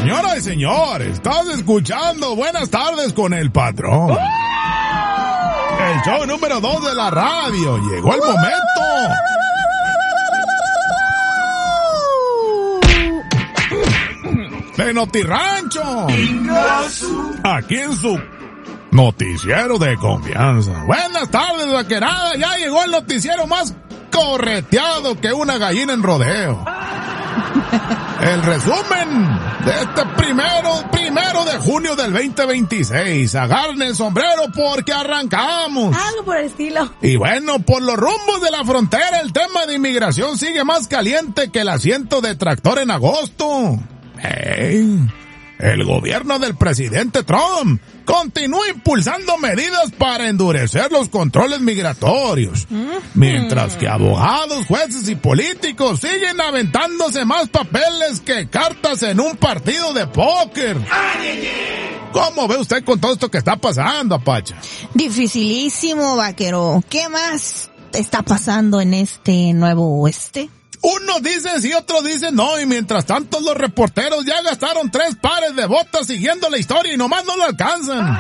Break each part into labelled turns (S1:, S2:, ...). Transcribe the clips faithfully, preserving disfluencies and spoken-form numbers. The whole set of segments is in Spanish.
S1: Señoras y señores, estás escuchando Buenas Tardes con el Patrón. El show número dos de la radio. Llegó el momento. De Notirrancho. Aquí en su noticiero de confianza. Buenas tardes, vaquerada. Ya llegó el noticiero más correteado que una gallina en rodeo. El resumen de este primero, primero de junio del veinte veintiséis. Agarren el sombrero porque arrancamos.
S2: Algo por el estilo.
S1: Y bueno, por los rumbos de la frontera, el tema de inmigración sigue más caliente que el asiento de tractor en agosto. Hey, el gobierno del presidente Trump continúa impulsando medidas para endurecer los controles migratorios, mm-hmm. mientras que abogados, jueces y políticos siguen aventándose más papeles que cartas en un partido de póker. ¿Cómo ve usted con todo esto que está pasando, Apacha?
S2: Dificilísimo, vaquero. ¿Qué más está pasando en este nuevo oeste?
S1: Unos dicen sí, otros dicen no, y mientras tanto los reporteros ya gastaron tres pares de botas siguiendo la historia y nomás no lo alcanzan.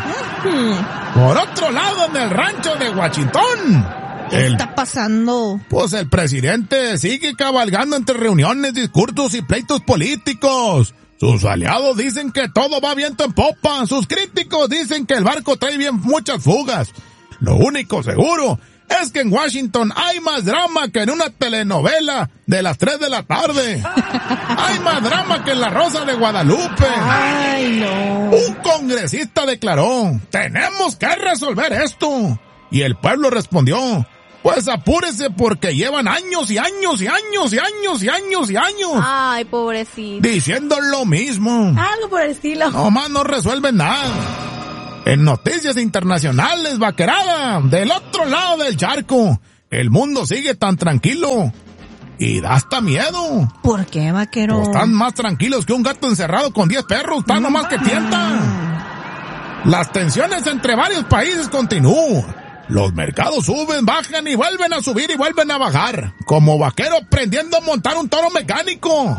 S1: Por otro lado, en el rancho de Washington,
S2: ¿qué el, está pasando?
S1: Pues el presidente sigue cabalgando entre reuniones, discursos y pleitos políticos. Sus aliados dicen que todo va viento en popa, sus críticos dicen que el barco trae bien muchas fugas. Lo único seguro es que en Washington hay más drama que en una telenovela de las tres de la tarde. Hay más drama que en La Rosa de Guadalupe.
S2: Ay, no.
S1: Un congresista declaró, tenemos que resolver esto. Y el pueblo respondió, pues apúrese porque llevan años y años y años y años y años y años.
S2: Ay, pobrecito.
S1: Diciendo lo mismo.
S2: Algo por el estilo.
S1: Nomás no resuelven nada. En noticias internacionales, vaquerada, del otro lado del charco, el mundo sigue tan tranquilo y da hasta miedo.
S2: ¿Por qué, vaquero?
S1: Pues están más tranquilos que un gato encerrado con diez perros, están no nomás que tientan. Las tensiones entre varios países continúan. Los mercados suben, bajan y vuelven a subir y vuelven a bajar. Como vaquero aprendiendo a montar un toro mecánico.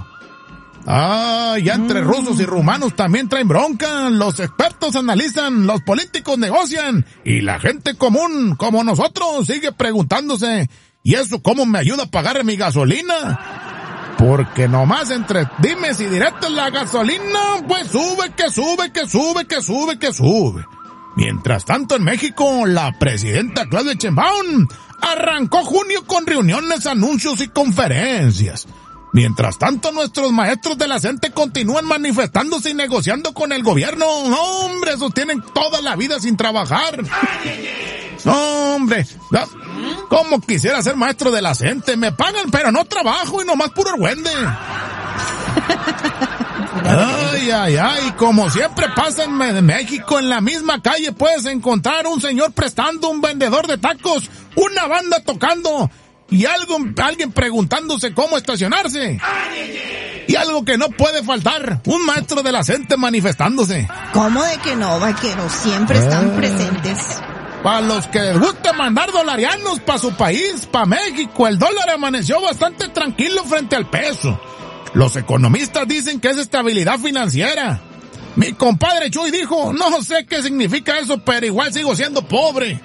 S1: Ah, ya entre mm. rusos y rumanos también traen bronca. Los expertos analizan, los políticos negocian y la gente común, como nosotros, sigue preguntándose, ¿y eso cómo me ayuda a pagar mi gasolina? Porque nomás entre dimes y diretes la gasolina, pues sube, que sube, que sube, que sube, que sube. Mientras tanto en México, la presidenta Claudia Sheinbaum arrancó junio con reuniones, anuncios y conferencias. Mientras tanto, nuestros maestros de la C E N T E continúan manifestándose y negociando con el gobierno. No, hombre, esos tienen toda la vida sin trabajar. No, hombre, ¿cómo quisiera ser maestro de la C E N T E? Me pagan, pero no trabajo y nomás puro argüende. Ay, ay, ay, como siempre pasa en México, en la misma calle puedes encontrar un señor prestando, un vendedor de tacos, una banda tocando y algo, alguien preguntándose cómo estacionarse. Y algo que no puede faltar, un maestro de la C E N T E manifestándose.
S2: ¿Cómo de que no, vaquero? Siempre están
S1: ah.
S2: presentes.
S1: Para los que les gusta mandar dolarianos para su país, para México, el dólar amaneció bastante tranquilo frente al peso. Los economistas dicen que es estabilidad financiera. Mi compadre Chuy dijo, no sé qué significa eso, pero igual sigo siendo pobre.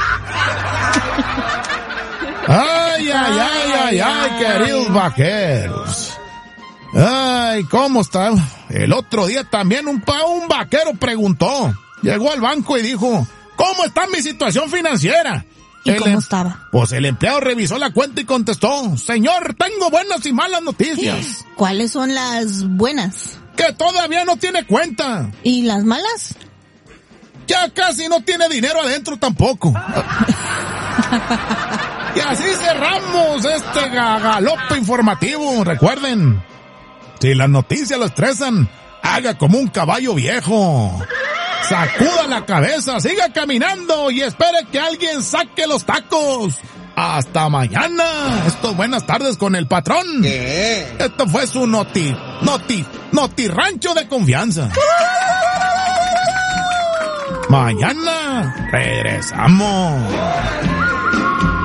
S1: Ay, ay, ay, ay, ay, queridos vaqueros. Ay, ¿cómo está? El otro día también un, pa, un vaquero preguntó. Llegó al banco y dijo, ¿cómo está mi situación financiera?
S2: ¿Y
S1: el,
S2: cómo estaba?
S1: Pues el empleado revisó la cuenta y contestó, señor, tengo buenas y malas noticias.
S2: ¿Cuáles son las buenas?
S1: Que todavía no tiene cuenta.
S2: ¿Y las malas?
S1: Ya casi no tiene dinero adentro tampoco. Y así cerramos este galope informativo. Recuerden, si las noticias lo estresan, haga como un caballo viejo. Sacuda la cabeza, siga caminando y espere que alguien saque los tacos. Hasta mañana. Esto es Buenas Tardes con el Patrón.
S3: ¿Qué?
S1: Esto fue su noti, noti, noti rancho de confianza. Mañana regresamos.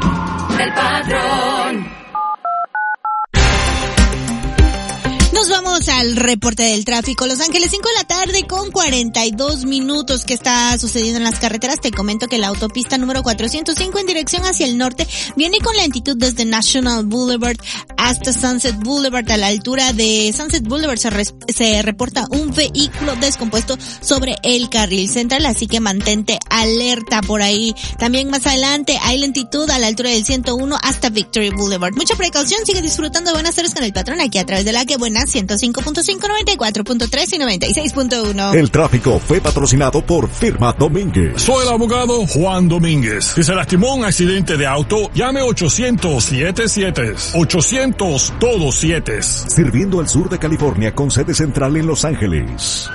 S4: El Patrón.
S2: Nos vamos Vamos al reporte del tráfico. Los Ángeles, cinco de la tarde con cuarenta y dos minutos. ¿Qué está sucediendo en las carreteras? Te comento que la autopista número cuatrocientos cinco en dirección hacia el norte viene con lentitud desde National Boulevard hasta Sunset Boulevard. A la altura de Sunset Boulevard se, res- se reporta un vehículo descompuesto sobre el carril central, así que mantente alerta por ahí. También más adelante hay lentitud a la altura del ciento uno hasta Victory Boulevard. Mucha precaución, sigue disfrutando de buenas tardes con el patrón aquí a través de la que buena ciento cinco punto cinco, noventa y cuatro punto tres y noventa y seis punto uno.
S3: El tráfico fue patrocinado por Firma Domínguez.
S4: Soy el abogado Juan Domínguez. Si se lastimó un accidente de auto, llame ochocientos siete siete. ochocientos todo siete.
S3: Sirviendo al sur de California con sede central en Los Ángeles.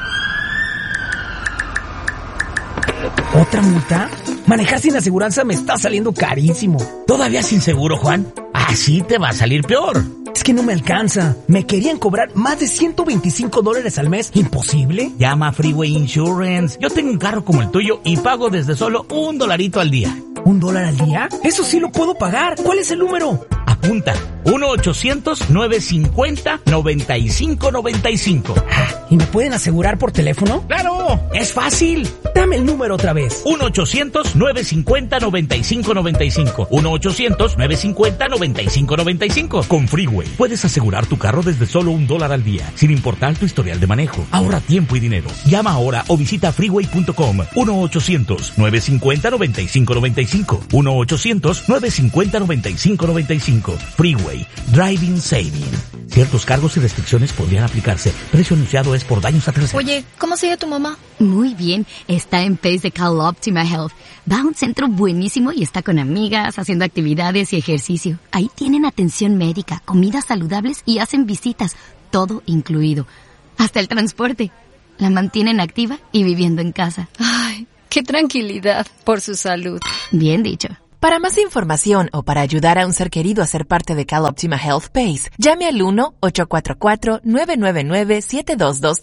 S5: ¿Otra multa? Manejar sin aseguranza me está saliendo carísimo.
S6: ¿Todavía sin seguro, Juan? Así te va a salir peor.
S5: Es que no me alcanza. Me querían cobrar más de ciento veinticinco dólares al mes. ¿Imposible?
S6: Llama a Freeway Insurance. Yo tengo un carro como el tuyo y pago desde solo un dolarito al día.
S5: ¿Un dólar al día? Eso sí lo puedo pagar. ¿Cuál es el número?
S6: Apunta. uno ochocientos nueve cincuenta noventa y cinco noventa y cinco.
S5: ¿Y me pueden asegurar por teléfono?
S6: ¡Claro! ¡Es fácil!
S5: Dame el número otra vez.
S6: uno ochocientos nueve cincuenta noventa y cinco noventa y cinco. uno ochocientos nueve cincuenta noventa y cinco noventa y cinco. Con Freeway puedes asegurar tu carro desde solo un dólar al día, sin importar tu historial de manejo. Ahorra tiempo y dinero. Llama ahora o visita freeway punto com. uno ochocientos nueve cincuenta noventa y cinco noventa y cinco. uno ochocientos nueve cincuenta noventa y cinco noventa y cinco. Freeway. Driving Saving. Ciertos cargos y restricciones podrían aplicarse. Precio anunciado es por daños a terceros.
S7: Oye, ¿cómo sigue tu mamá?
S8: Muy bien. Está en Pace de CalOptima Health. Va a un centro buenísimo y está con amigas, haciendo actividades y ejercicio. Ahí tienen atención médica, comidas saludables y hacen visitas. Todo incluido. Hasta el transporte. La mantienen activa y viviendo en casa.
S7: Ay, qué tranquilidad por su salud.
S8: Bien dicho.
S9: Para más información o para ayudar a un ser querido a ser parte de CalOptima Health Pace, llame al uno ocho cuatro cuatro nueve nueve nueve siete dos dos